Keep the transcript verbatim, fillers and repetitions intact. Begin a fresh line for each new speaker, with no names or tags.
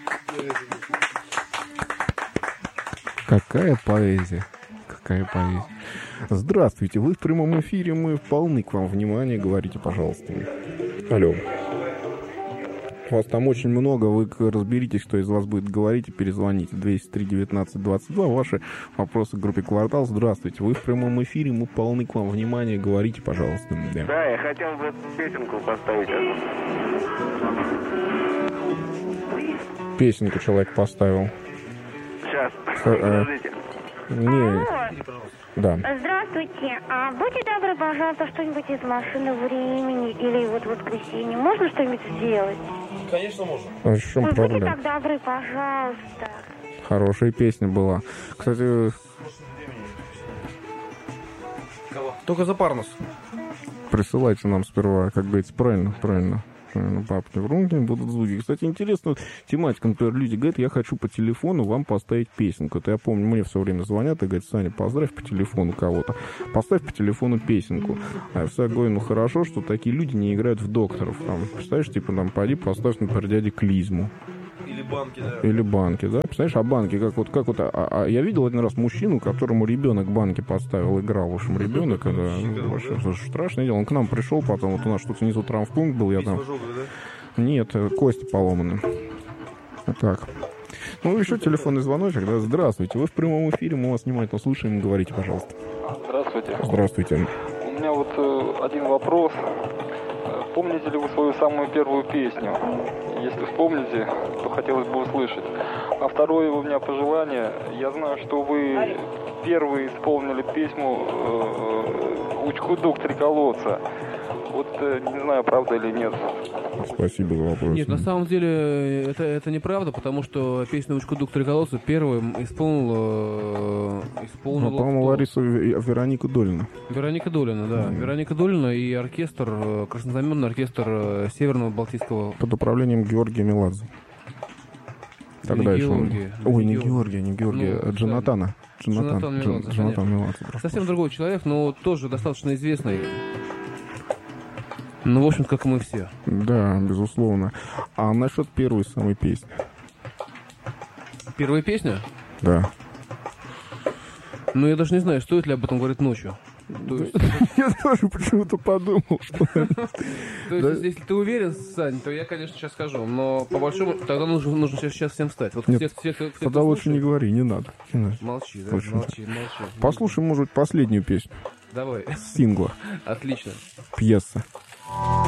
Какая поэзия. Какая поэзия. Здравствуйте, вы в прямом эфире, мы полны к вам внимания, говорите, пожалуйста. Алло. Вас там очень много, вы разберитесь, кто из вас будет говорить, и перезвоните. двести три девятнадцать двадцать два, ваши вопросы к группе «Квартал». Здравствуйте, вы в прямом эфире, мы полны к вам внимания, говорите, пожалуйста.
Да, да я хотел бы песенку поставить.
Песенку человек поставил.
Сейчас,
Х- э,
подождите.
Не, да.
Здравствуйте. А будьте добры, пожалуйста, что-нибудь из «Машины времени» или вот «Воскресенье». Можно что-нибудь сделать?
Конечно, можно.
А в чем
Ой, будьте
проблема?
так добры, пожалуйста.
Хорошая песня была. Кстати,
Только за Парнус.
присылайте нам сперва, как говорится, правильно, правильно. Правильно, папки в руки будут звуки. Кстати, интересно, тематика, например, люди говорят, я хочу по телефону вам поставить песенку. Это я помню, мне все время звонят и говорят, Саня, поздравь по телефону кого-то. Поставь по телефону песенку. А я всегда говорю, ну хорошо, что такие люди не играют в докторов. Там, представляешь, типа, там, пойди поставь, например, дяде Клизму.
Или банки, да.
Или банки, да? Представляешь, а банки, как вот, как вот, а, а я видел один раз мужчину, которому ребенок банки поставил, играл, в общем, ребенок, это ну, вообще слушай, страшное дело. Он к нам пришел, потом вот у нас что-то внизу травмпункт был, я там... Нет, кости поломаны. Вот так. Ну, еще телефонный звоночек, да? Здравствуйте, вы в прямом эфире, мы вас внимательно слушаем, говорите, пожалуйста.
Здравствуйте.
Здравствуйте.
У меня вот э, один вопрос. Помните ли вы свою самую первую песню? Если вспомните, то хотелось бы услышать. А второе у меня пожелание. Я знаю, что вы первые исполнили песню э, «Учкудук три колодца». Вот э, не знаю, правда или нет.
Спасибо за вопрос.
Нет, на самом деле это, это неправда, потому что песню «Учкудук три колодца» первым исполнил, э, исполнил
Ну, по-моему, Лариса Вероника Долина.
Вероника Долина, да. Mm-hmm. Вероника Долина и оркестр, э, краснознаменный оркестр э, Северного Балтийского...
Под управлением Георгия Меладзе. Тогда еще...
Георгия.
Ой, не
Георгия,
Георгия, не Георгия, ну, Джонатана. Джонатан,
Джонатан Меладзе.
Джонатан Меладзе.
Совсем другой человек, но тоже достаточно известный. Ну, в общем, как и мы все.
Да, безусловно. А насчет первой самой песни?
Первая песня?
Да.
Ну, я даже не знаю, стоит ли об этом говорить ночью.
Я тоже почему-то подумал, что...
То есть, если ты уверен, Сань, то я, конечно, сейчас скажу. Но по большому... Тогда нужно, нужно сейчас всем встать. Вот
Нет, тогда лучше не говори, не надо.
Молчи, да, молчи, молчи.
Послушаем, может быть, последнюю песню.
Давай.
Сингла.
Отлично.
Пьеса.